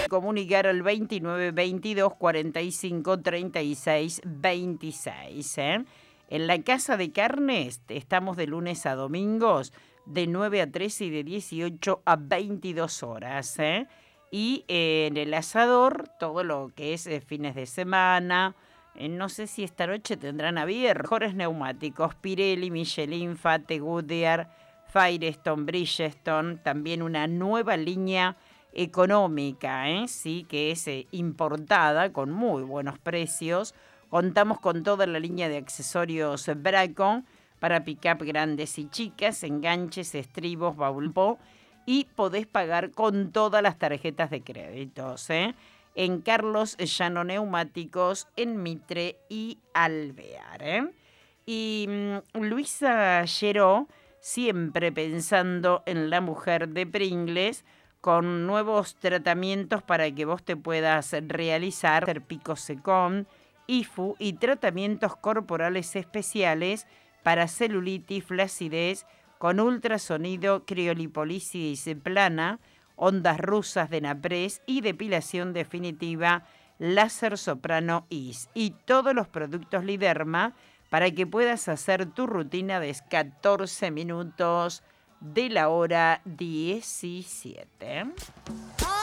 comunicar al 29 22 45 36 26. En la Casa de Carnes estamos de lunes a domingos de 9 a 13 y de 18 a 22 horas. Y en el asador, todo lo que es fines de semana. No sé si esta noche tendrán abierto. Mejores neumáticos, Pirelli, Michelin, Fate, Goodyear, Firestone, Bridgestone. También una nueva línea económica, sí, que es importada con muy buenos precios. Contamos con toda la línea de accesorios Bracon para pick-up grandes y chicas, enganches, estribos, baulpo, y podés pagar con todas las tarjetas de créditos, en Carlos Llano Neumáticos, en Mitre y Alvear. Y Luisa Lleró, siempre pensando en la mujer de Pringles, con nuevos tratamientos para que vos te puedas realizar pico secón, IFU y tratamientos corporales especiales para celulitis, flacidez, con ultrasonido, criolipólisis plana, ondas rusas de Napres y depilación definitiva, láser soprano IS. Y todos los productos Liderma para que puedas hacer tu rutina de 14 minutos de la hora 17.